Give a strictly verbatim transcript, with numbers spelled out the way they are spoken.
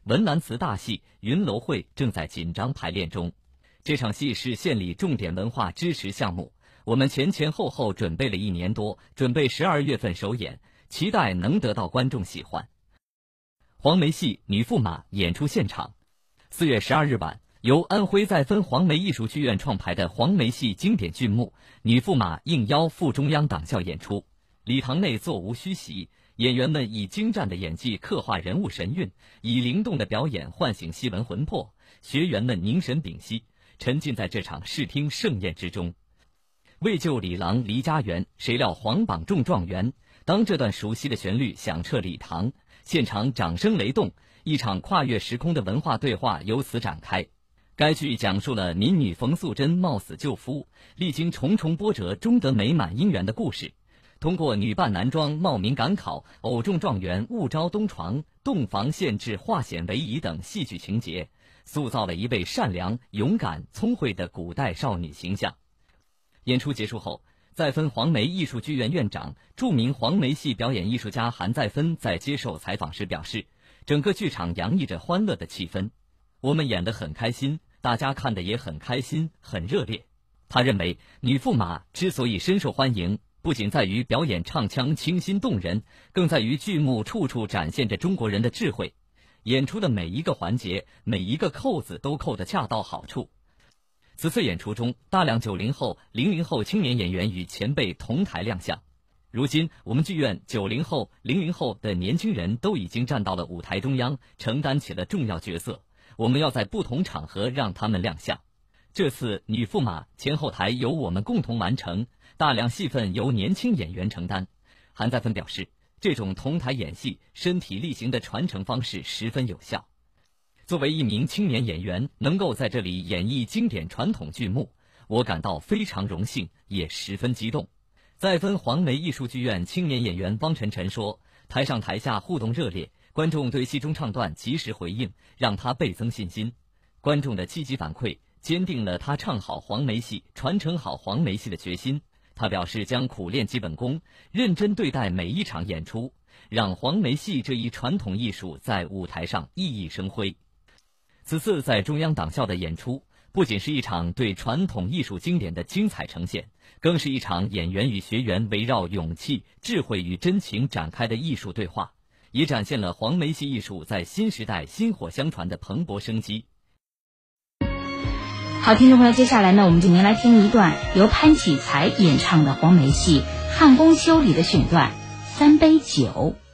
文澜祠大戏《云楼会》正在紧张排练中。这场戏是县里重点文化支持项目，我们前前后后准备了一年多，准备十二月份首演，期待能得到观众喜欢。黄梅戏《女驸马》演出现场，四月十二日晚，由安徽再分黄梅艺术剧院创排的黄梅戏经典剧目《女驸马》应邀赴中央党校演出。礼堂内座无虚席，演员们以精湛的演技刻画人物神韵，以灵动的表演唤醒戏文魂魄，学员们凝神屏息，沉浸在这场视听盛宴之中。为救李郎离家园，谁料皇榜中状元。当这段熟悉的旋律响彻礼堂，现场掌声雷动，一场跨越时空的文化对话由此展开。该剧讲述了民女冯素贞冒死救夫，历经重重波折终得美满姻缘的故事。通过女扮男装、冒名赶考、偶中状元、误招东床、洞房献制、化险为夷等戏剧情节，塑造了一位善良、勇敢、聪慧的古代少女形象。演出结束后，再分黄梅艺术剧院院长、著名黄梅戏表演艺术家韩再芬在接受采访时表示，整个剧场洋溢着欢乐的气氛，我们演得很开心，大家看得也很开心，很热烈。他认为女驸马之所以深受欢迎，不仅在于表演唱腔清新动人，更在于剧目处处展现着中国人的智慧，演出的每一个环节、每一个扣子都扣得恰到好处。此次演出中，大量九零后、零零后青年演员与前辈同台亮相。如今，我们剧院九零后、零零后的年轻人都已经站到了舞台中央，承担起了重要角色。我们要在不同场合让他们亮相。这次女驸马前后台由我们共同完成，大量戏份由年轻演员承担。韩再芬表示，这种同台演戏、身体力行的传承方式十分有效。作为一名青年演员，能够在这里演绎经典传统剧目，我感到非常荣幸，也十分激动。再分黄梅艺术剧院青年演员汪晨晨说，台上台下互动热烈，观众对戏中唱段及时回应，让他倍增信心。观众的积极反馈坚定了他唱好黄梅戏、传承好黄梅戏的决心。他表示将苦练基本功，认真对待每一场演出，让黄梅戏这一传统艺术在舞台上熠熠生辉。此次在中央党校的演出，不仅是一场对传统艺术经典的精彩呈现，更是一场演员与学员围绕勇气、智慧与真情展开的艺术对话，也展现了黄梅戏艺术在新时代薪火相传的蓬勃生机。 好，听众朋友，接下来呢，我们就您来听一段由潘启才演唱的黄梅戏《汉宫秋》里的选段《三杯酒》。